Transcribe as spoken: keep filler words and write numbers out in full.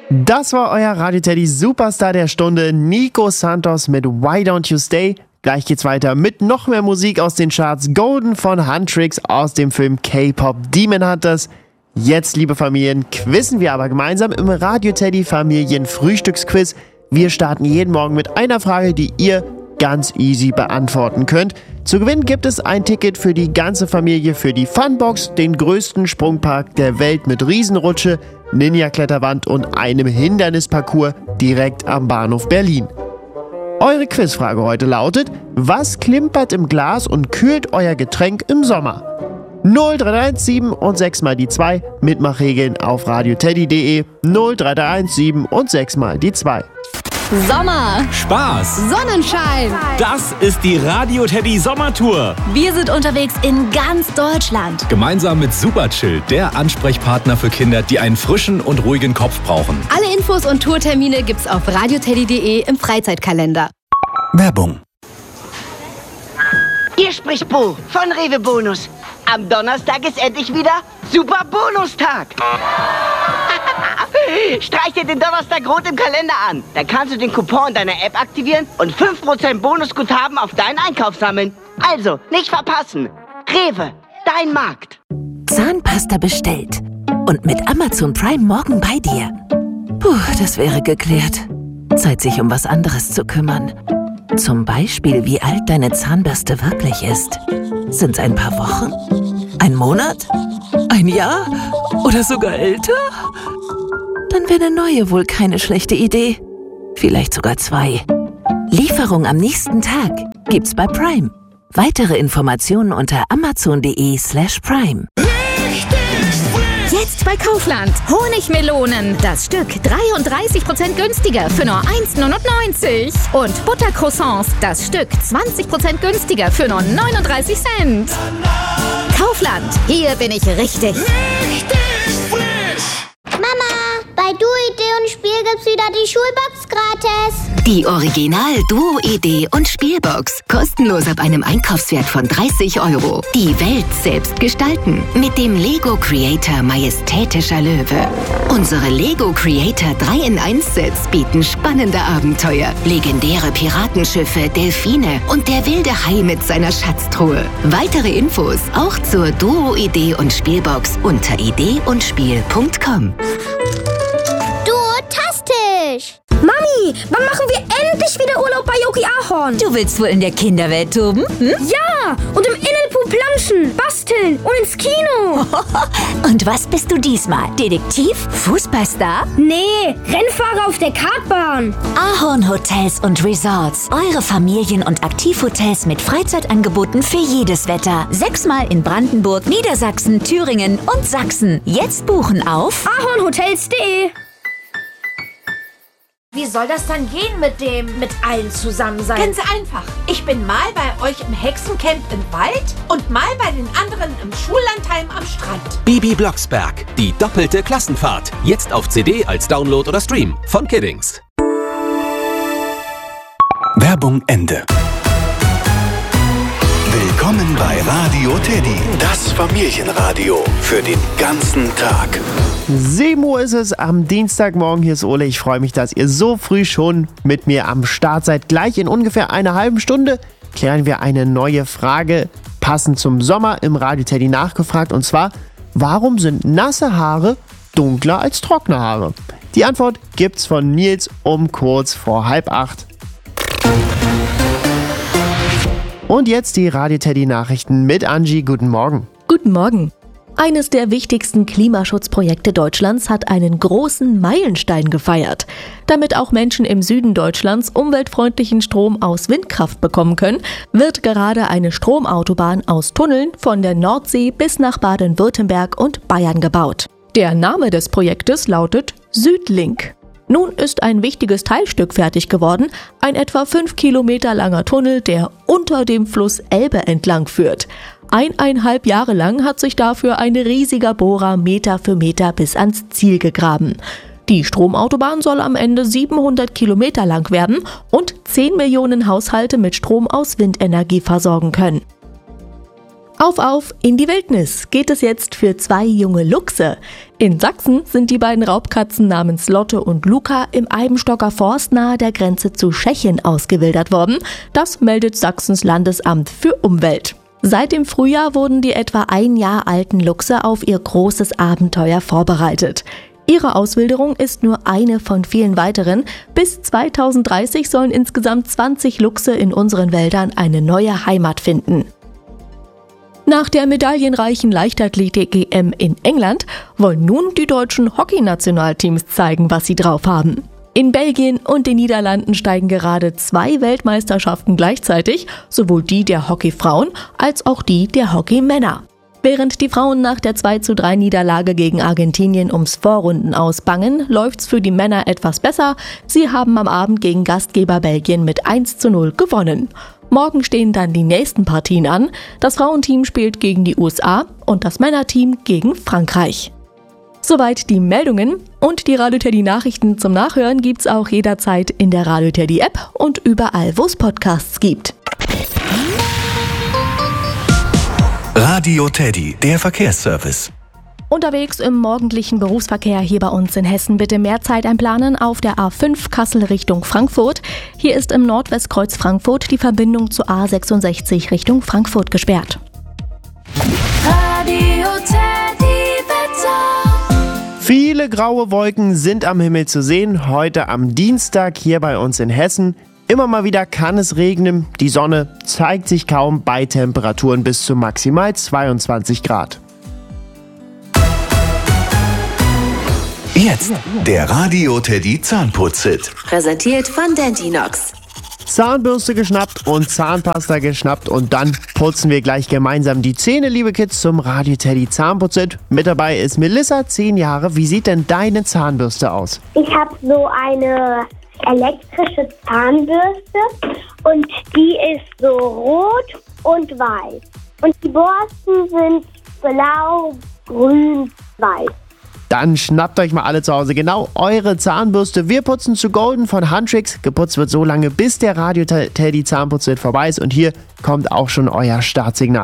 Das war euer Radio Teddy Superstar der Stunde, Nico Santos mit Why Don't You Stay. Gleich geht's weiter mit noch mehr Musik aus den Charts. Golden von Huntrix aus dem Film K-Pop Demon Hunters. Jetzt, liebe Familien, quizzen wir aber gemeinsam im Radio Teddy Familien Frühstücksquiz. Wir starten jeden Morgen mit einer Frage, die ihr ganz easy beantworten könnt. Zu gewinnen gibt es ein Ticket für die ganze Familie für die Funbox, den größten Sprungpark der Welt mit Riesenrutsche, Ninja-Kletterwand und einem Hindernisparcours direkt am Bahnhof Berlin. Eure Quizfrage heute lautet: Was klimpert im Glas und kühlt euer Getränk im Sommer? null drei drei eins sieben und sechs mal die zwei. Mitmachregeln auf radioteddy punkt de. null drei drei eins sieben und sechs mal die zwei. Sommer, Spaß, Sonnenschein. das ist die Radio Teddy Sommertour. Wir sind unterwegs in ganz Deutschland. Gemeinsam mit Superchill, der Ansprechpartner für Kinder, die einen frischen und ruhigen Kopf brauchen. Alle Infos und Tourtermine gibt's auf radioteddy punkt de im Freizeitkalender. Werbung. Hier spricht Bo von Rewe Bonus. Am Donnerstag ist endlich wieder Super Bonustag. Streich dir den Donnerstag rot im Kalender an. Dann kannst du den Coupon in deiner App aktivieren und fünf Prozent Bonusguthaben auf deinen Einkauf sammeln. Also, nicht verpassen. Rewe, dein Markt. Zahnpasta bestellt. Und mit Amazon Prime morgen bei dir. Puh, das wäre geklärt. Zeit, sich um was anderes zu kümmern. Zum Beispiel, wie alt deine Zahnbürste wirklich ist. Sind's ein paar Wochen? Ein Monat? Ein Jahr? Oder sogar älter? Dann wäre eine neue wohl keine schlechte Idee. Vielleicht sogar zwei. Lieferung am nächsten Tag gibt's bei Prime. Weitere Informationen unter amazon punkt de slash prime. Jetzt bei Kaufland. Honigmelonen. Das Stück dreiunddreißig Prozent günstiger für nur eins neunundneunzig. Und Buttercroissants. Das Stück zwanzig Prozent günstiger für nur neununddreißig Cent. Kaufland. Hier bin ich richtig. Mama, bei Duo-Idee und Spiel gibt's wieder die Schulbox gratis. Die Original Duo-Idee und Spielbox. Kostenlos ab einem Einkaufswert von dreißig Euro. Die Welt selbst gestalten. Mit dem Lego Creator Majestätischer Löwe. Unsere Lego Creator drei in eins Sets bieten spannende Abenteuer. Legendäre Piratenschiffe, Delfine und der wilde Hai mit seiner Schatztruhe. Weitere Infos auch zur Duo-Idee und Spielbox unter idee und spiel punkt com. Duotastisch. Mami, wann machen wir endlich wieder Urlaub bei Yogi Ahorn? Du willst wohl in der Kinderwelt toben? Hm? Ja, und im Innenpool planschen, basteln und ins Kino. Und was bist du diesmal? Detektiv? Fußballstar? Nee, Rennfahrer auf der Kartbahn. Ahorn Hotels und Resorts. Eure Familien- und Aktivhotels mit Freizeitangeboten für jedes Wetter. Sechsmal in Brandenburg, Niedersachsen, Thüringen und Sachsen. Jetzt buchen auf ahornhotels punkt de. Wie soll das dann gehen mit dem, mit allen zusammen sein? Ganz einfach. Ich bin mal bei euch im Hexencamp im Wald und mal bei den anderen im Schullandheim am Strand. Bibi Blocksberg, die doppelte Klassenfahrt. Jetzt auf C D als Download oder Stream von Kiddings. Werbung Ende. Willkommen bei Radio Teddy, das Familienradio für den ganzen Tag. sieben Uhr ist es am Dienstagmorgen. Hier ist Ole. Ich freue mich, dass ihr so früh schon mit mir am Start seid. Gleich in ungefähr einer halben Stunde klären wir eine neue Frage, passend zum Sommer, im Radio Teddy nachgefragt. Und zwar, warum sind nasse Haare dunkler als trockene Haare? Die Antwort gibt's von Nils um kurz vor halb acht. Und jetzt die Radio Teddy Nachrichten mit Angie. Guten Morgen. Guten Morgen. Eines der wichtigsten Klimaschutzprojekte Deutschlands hat einen großen Meilenstein gefeiert. Damit auch Menschen im Süden Deutschlands umweltfreundlichen Strom aus Windkraft bekommen können, wird gerade eine Stromautobahn aus Tunneln von der Nordsee bis nach Baden-Württemberg und Bayern gebaut. Der Name des Projektes lautet Südlink. Nun ist ein wichtiges Teilstück fertig geworden, ein etwa fünf Kilometer langer Tunnel, der unter dem Fluss Elbe entlang führt. Eineinhalb Jahre lang hat sich dafür ein riesiger Bohrer Meter für Meter bis ans Ziel gegraben. Die Stromautobahn soll am Ende siebenhundert Kilometer lang werden und zehn Millionen Haushalte mit Strom aus Windenergie versorgen können. Auf, auf, in die Wildnis geht es jetzt für zwei junge Luchse. In Sachsen sind die beiden Raubkatzen namens Lotte und Luca im Eibenstocker Forst nahe der Grenze zu Tschechien ausgewildert worden. Das meldet Sachsens Landesamt für Umwelt. Seit dem Frühjahr wurden die etwa ein Jahr alten Luchse auf ihr großes Abenteuer vorbereitet. Ihre Auswilderung ist nur eine von vielen weiteren. Bis zweitausenddreißig sollen insgesamt zwanzig Luchse in unseren Wäldern eine neue Heimat finden. Nach der medaillenreichen Leichtathletik-E M in England wollen nun die deutschen Hockeynationalteams zeigen, was sie drauf haben. In Belgien und den Niederlanden steigen gerade zwei Weltmeisterschaften gleichzeitig, sowohl die der Hockeyfrauen als auch die der Hockeymänner. Während die Frauen nach der zwei zu drei Niederlage gegen Argentinien ums Vorrundenaus bangen, läuft's für die Männer etwas besser. Sie haben am Abend gegen Gastgeber Belgien mit eins zu null gewonnen. Morgen stehen dann die nächsten Partien an. Das Frauenteam spielt gegen die U S A und das Männerteam gegen Frankreich. Soweit die Meldungen und die Radio Teddy Nachrichten zum Nachhören gibt's auch jederzeit in der Radio Teddy App und überall, wo es Podcasts gibt. Radio Teddy, der Verkehrsservice. Unterwegs im morgendlichen Berufsverkehr hier bei uns in Hessen bitte mehr Zeit einplanen auf der A fünf Kassel Richtung Frankfurt. Hier ist im Nordwestkreuz Frankfurt die Verbindung zur A sechsundsechzig Richtung Frankfurt gesperrt. Radio Teddy Wetter. Viele graue Wolken sind am Himmel zu sehen, heute am Dienstag hier bei uns in Hessen. Immer mal wieder kann es regnen, die Sonne zeigt sich kaum bei Temperaturen bis zu maximal zweiundzwanzig Grad. Jetzt der Radio Teddy Zahnputz-Hit. Präsentiert von Dentinox. Zahnbürste geschnappt und Zahnpasta geschnappt und dann putzen wir gleich gemeinsam die Zähne, liebe Kids, zum Radio Teddy Zahnputz-Hit. Mit dabei ist Melissa, zehn Jahre. Wie sieht denn deine Zahnbürste aus? Ich habe so eine elektrische Zahnbürste und die ist so rot und weiß. Und die Borsten sind blau, grün, weiß. Dann schnappt euch mal alle zu Hause genau eure Zahnbürste. Wir putzen zu Golden von Huntrix. Geputzt wird so lange, bis der Radio Teddy Zahnputz-Hit vorbei ist. Und hier kommt auch schon euer Startsignal.